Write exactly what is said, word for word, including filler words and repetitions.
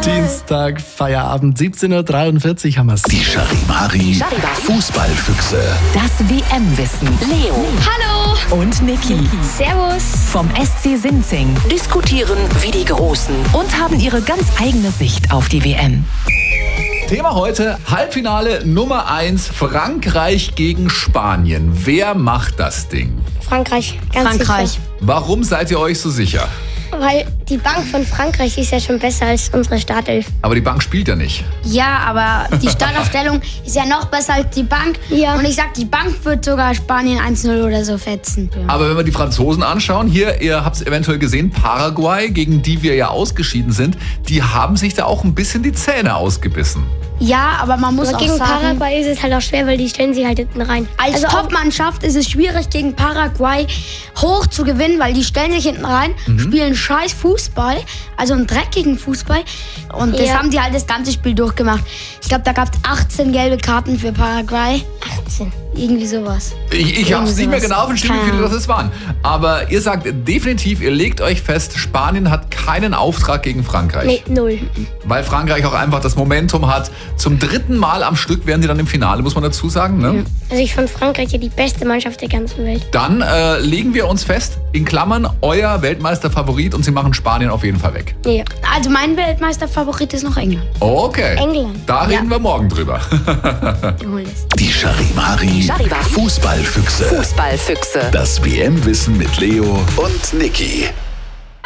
Dienstag, Feierabend, siebzehn Uhr dreiundvierzig haben wir es. Die Charivari Fußballfüchse. Das W M-Wissen. Leo. Hallo. Und Niki. Servus. Vom S C Sinzing. Diskutieren wie die Großen. Und haben ihre ganz eigene Sicht auf die W M. Thema heute, Halbfinale Nummer eins, Frankreich gegen Spanien. Wer macht das Ding? Frankreich. Ganz Frankreich. Sicher. Warum seid ihr euch so sicher? Weil die Bank von Frankreich ist ja schon besser als unsere Startelf. Aber die Bank spielt ja nicht. Ja, aber die Startaufstellung ist ja noch besser als die Bank. Ja. Und ich sag, die Bank wird sogar Spanien eins null oder so fetzen. Aber wenn wir die Franzosen anschauen, hier, ihr habt es eventuell gesehen, Paraguay, gegen die wir ja ausgeschieden sind, die haben sich da auch ein bisschen die Zähne ausgebissen. Ja, aber man muss Aber auch gegen sagen, Paraguay ist es halt auch schwer, weil die stellen sich halt hinten rein. als Also auch- Topmannschaft ist es schwierig, gegen Paraguay hoch zu gewinnen, weil die stellen sich hinten rein, Mhm. spielen scheiß Fußball, also einen dreckigen Fußball. Und das Ja. haben die halt das ganze Spiel durchgemacht. Ich glaube, da gab es achtzehn gelbe Karten für Paraguay. achtzehn. Irgendwie sowas. Ich, ich habe es Irgendwie nicht mehr sowas. genau verstanden, wie Keine viele Ahnung. das waren. Aber ihr sagt definitiv, ihr legt euch fest, Spanien hat keinen Auftrag gegen Frankreich. Nee, null. Weil Frankreich auch einfach das Momentum hat. Zum dritten Mal am Stück wären sie dann im Finale, muss man dazu sagen. Ne? Also ich fand Frankreich ja die beste Mannschaft der ganzen Welt. Dann äh, legen wir uns fest, in Klammern, euer Weltmeisterfavorit und sie machen Spanien auf jeden Fall weg. Ja. Also mein Weltmeisterfavorit ist noch England. Okay. England. Da reden Ja. wir morgen drüber. Wir holen das. Die Charivari Charivari. Fußballfüchse. Fußballfüchse. Das W M-Wissen mit Leo und Niki.